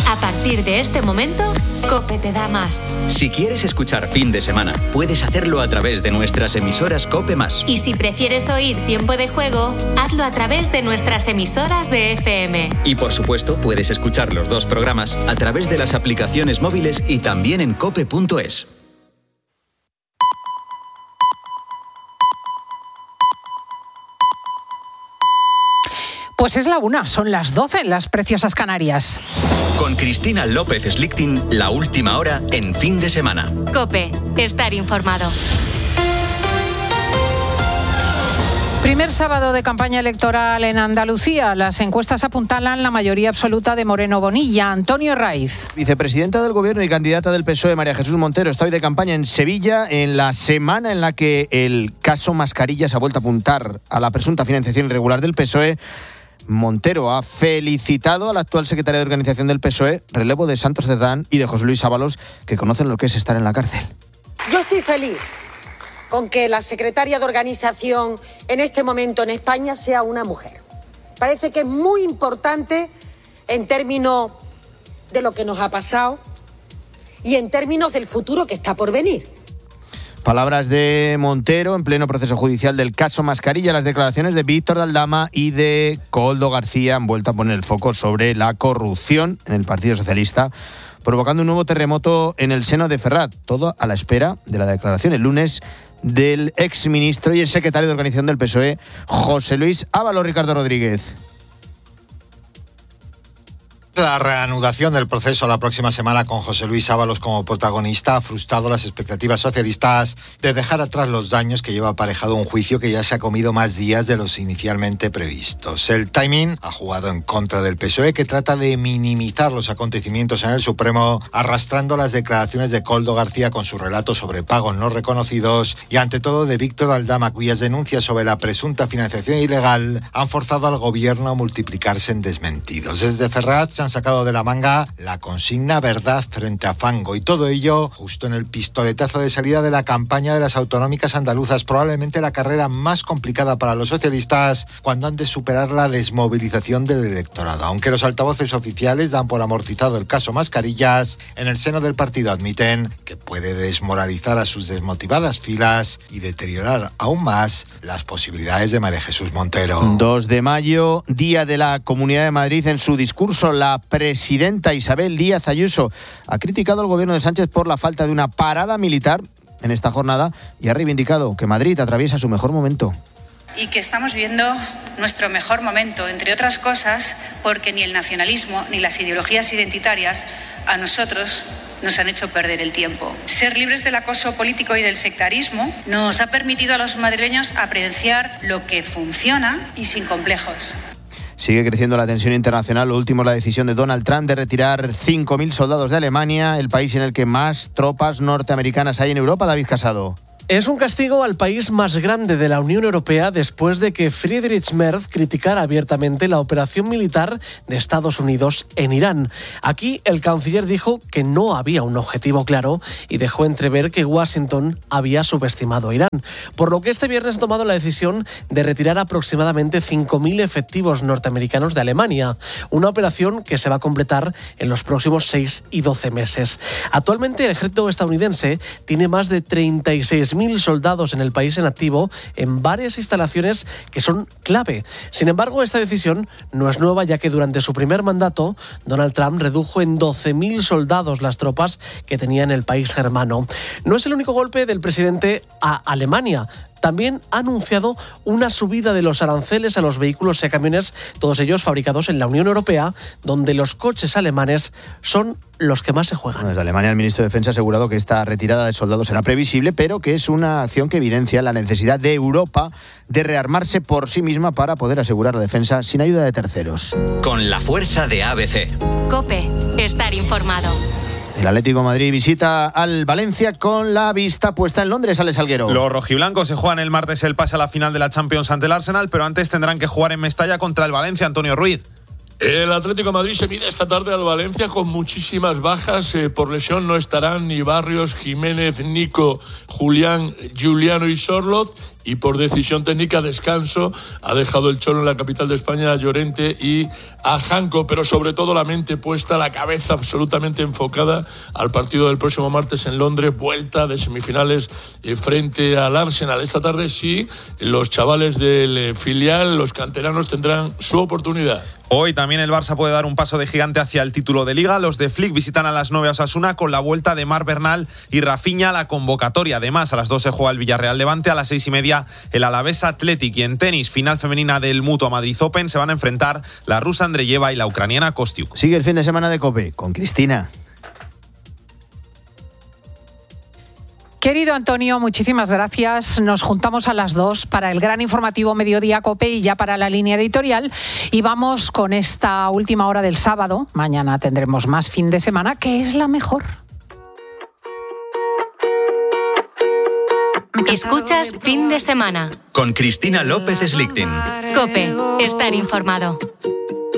A partir de este momento, COPE te da más. Si quieres escuchar Fin de Semana, puedes hacerlo a través de nuestras emisoras COPE+. Y si prefieres oír Tiempo de Juego, hazlo a través de nuestras emisoras de FM. Y por supuesto, puedes escuchar los dos programas a través de las aplicaciones móviles y también en cope.es. Pues es la 1, son las 12 en las preciosas Canarias. Con Cristina López Slichting, la última hora en Fin de Semana. COPE, estar informado. Primer sábado de campaña electoral en Andalucía. Las encuestas apuntalan la mayoría absoluta de Moreno Bonilla. Antonio Raiz. Vicepresidenta del Gobierno y candidata del PSOE, María Jesús Montero, está hoy de campaña en Sevilla, en la semana en la que el caso Mascarillas ha vuelto a apuntar a la presunta financiación irregular del PSOE. Montero ha felicitado al actual secretario de Organización del PSOE, relevo de Santos Cerdán y de José Luis Ábalos, que conocen lo que es estar en la cárcel. Yo estoy feliz con que la secretaria de Organización en este momento en España sea una mujer. Parece que es muy importante en términos de lo que nos ha pasado y en términos del futuro que está por venir. Palabras de Montero en pleno proceso judicial del caso Mascarilla. Las declaraciones de Víctor de Aldama y de Koldo García han vuelto a poner el foco sobre la corrupción en el Partido Socialista, provocando un nuevo terremoto en el seno de Ferrat. Todo a la espera de la declaración el lunes del exministro y el secretario de Organización del PSOE, José Luis Ábalos. Ricardo Rodríguez. La reanudación del proceso la próxima semana con José Luis Ábalos como protagonista ha frustrado las expectativas socialistas de dejar atrás los daños que lleva aparejado un juicio que ya se ha comido más días de los inicialmente previstos. El timing ha jugado en contra del PSOE, que trata de minimizar los acontecimientos en el Supremo, arrastrando las declaraciones de Koldo García con su relato sobre pagos no reconocidos y ante todo de Víctor Aldama, cuyas denuncias sobre la presunta financiación ilegal han forzado al gobierno a multiplicarse en desmentidos. Desde Ferrat se han sacado de la manga la consigna verdad frente a fango, y todo ello justo en el pistoletazo de salida de la campaña de las autonómicas andaluzas, probablemente la carrera más complicada para los socialistas cuando han de superar la desmovilización del electorado. Aunque los altavoces oficiales dan por amortizado el caso Mascarillas, en el seno del partido admiten que puede desmoralizar a sus desmotivadas filas y deteriorar aún más las posibilidades de María Jesús Montero. 2 de mayo, Día de la Comunidad de Madrid. En su discurso, la presidenta Isabel Díaz Ayuso ha criticado al gobierno de Sánchez por la falta de una parada militar en esta jornada y ha reivindicado que Madrid atraviesa su mejor momento. Y que estamos viendo nuestro mejor momento, entre otras cosas, porque ni el nacionalismo ni las ideologías identitarias a nosotros nos han hecho perder el tiempo. Ser libres del acoso político y del sectarismo nos ha permitido a los madrileños apreciar lo que funciona y sin complejos. Sigue creciendo la tensión internacional. Lo último es la decisión de Donald Trump de retirar 5.000 soldados de Alemania, el país en el que más tropas norteamericanas hay en Europa. David Casado. Es un castigo al país más grande de la Unión Europea después de que Friedrich Merz criticara abiertamente la operación militar de Estados Unidos en Irán. Aquí el canciller dijo que no había un objetivo claro y dejó entrever que Washington había subestimado a Irán, por lo que este viernes ha tomado la decisión de retirar aproximadamente 5.000 efectivos norteamericanos de Alemania, una operación que se va a completar en los próximos 6 y 12 meses. Actualmente el ejército estadounidense tiene más de 36.000 soldados en el país en activo en varias instalaciones que son clave. Sin embargo, esta decisión no es nueva, ya que durante su primer mandato Donald Trump redujo en 12.000 soldados las tropas que tenía en el país germano. No es el único golpe del presidente a Alemania. También ha anunciado una subida de los aranceles a los vehículos y a camiones, todos ellos fabricados en la Unión Europea, donde los coches alemanes son los que más se juegan. Desde Alemania, el ministro de Defensa ha asegurado que esta retirada de soldados será previsible, pero que es una acción que evidencia la necesidad de Europa de rearmarse por sí misma para poder asegurar la defensa sin ayuda de terceros. Con la fuerza de ABC. COPE, estar informado. El Atlético de Madrid visita al Valencia con la vista puesta en Londres. Alex Salguero. Los rojiblancos se juegan el martes el pase a la final de la Champions ante el Arsenal, pero antes tendrán que jugar en Mestalla contra el Valencia. Antonio Ruiz. El Atlético de Madrid se mide esta tarde al Valencia con muchísimas bajas. Por lesión no estarán ni Barrios, Jiménez, Nico, Julián, Giuliano y Sorloth. Y por decisión técnica, descanso, ha dejado el Cholo en la capital de España a Llorente y a Janko, pero sobre todo la mente puesta, la cabeza absolutamente enfocada al partido del próximo martes en Londres, vuelta de semifinales frente al Arsenal. Esta tarde sí, los chavales del filial, los canteranos, tendrán su oportunidad. Hoy también el Barça puede dar un paso de gigante hacia el título de Liga. Los de Flick visitan a las 9 a Osasuna con la vuelta de Marc Bernal y Rafinha a la convocatoria. Además, a las 2 se juega el Villarreal Levante, a las 6:30 el Alavés Athletic. Y en tenis, final femenina del Mutua Madrid Open, se van a enfrentar la rusa Andreyeva y la ucraniana Kostiuk. Sigue el fin de semana de COPE con Cristina. Querido Antonio, muchísimas gracias. Nos juntamos a las 2 para el gran informativo Mediodía COPE y ya para la línea editorial. Y vamos con esta última hora del sábado. Mañana tendremos más fin de semana, que es la mejor. Escuchas Fin de Semana con Cristina López Slichting. COPE, estar informado.